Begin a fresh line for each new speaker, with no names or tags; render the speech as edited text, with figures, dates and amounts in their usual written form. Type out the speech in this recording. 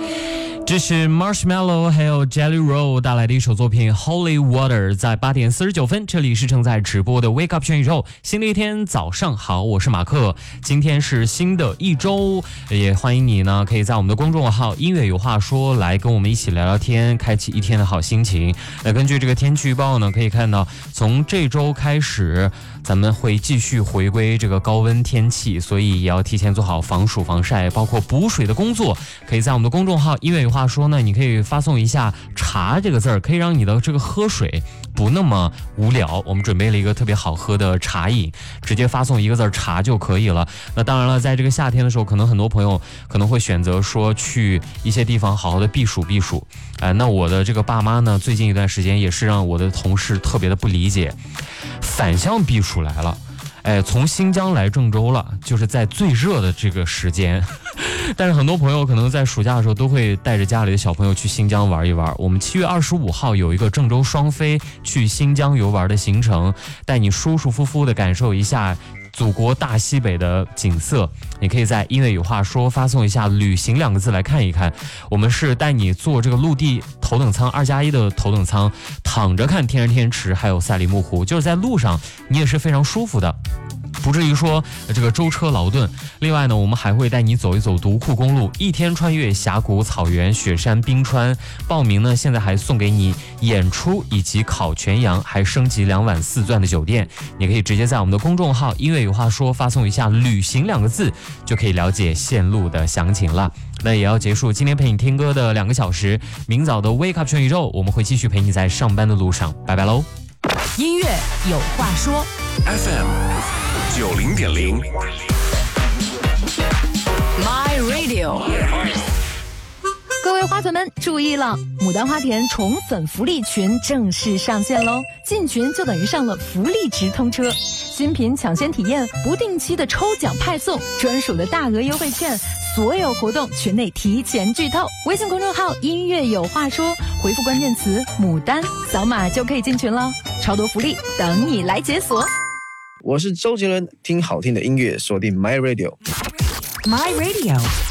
这是 Marshmallow 还有 Jelly Roll 带来的一首作品 Holy Water， 在8点49分，这里是正在直播的 Wake Up 全宇宙。新的一天早上好，我是马克，今天是新的一周，也欢迎你呢可以在我们的公众号音乐有话说来跟我们一起聊聊天，开启一天的好心情。那根据这个天气预报呢，可以看到从这周开始咱们会继续回归这个高温天气，所以也要提前做好防暑防晒包括补水的工作。可以在我们的公众号音乐有话说呢，你可以发送一下茶这个字儿，可以让你的这个喝水不那么无聊。我们准备了一个特别好喝的茶饮，直接发送一个字茶就可以了。那当然了，在这个夏天的时候，可能很多朋友可能会选择说去一些地方好好的避暑避暑。那我的这个爸妈呢，最近一段时间也是让我的同事特别的不理解，反向避暑来了。从新疆来郑州了，就是在最热的这个时间。但是很多朋友可能在暑假的时候都会带着家里的小朋友去新疆玩一玩。我们7月25号有一个郑州双飞去新疆游玩的行程，带你舒舒服服的感受一下祖国大西北的景色。你可以在音乐有话说发送一下旅行2个字来看一看。我们是带你坐这个陆地头等舱2+1的头等舱，躺着看天然天池还有赛里木湖，就是在路上你也是非常舒服的，不至于说这个舟车劳顿。另外呢，我们还会带你走一走独库公路，一天穿越峡谷、草原、雪山、冰川。报名呢，现在还送给你演出以及烤全羊，还升级2晚4钻的酒店。你可以直接在我们的公众号音乐有话说发送一下旅行2个字，就可以了解线路的详情了。那也要结束今天陪你听歌的2个小时，明早的 Wake Up 全宇宙我们会继续陪你在上班的路上，拜拜喽。
音乐有话说
FM 90.0
My Radio。
各位花粉们注意了，牡丹花田宠粉福利群正式上线喽！进群就等于上了福利直通车，新品抢先体验，不定期的抽奖派送，专属的大额优惠券，所有活动群内提前剧透。微信公众号音乐有话说，回复关键词牡丹，扫码就可以进群了，超多福利等你来解锁。
我是周杰伦，听好听的音乐，锁定 My Radio。
My Radio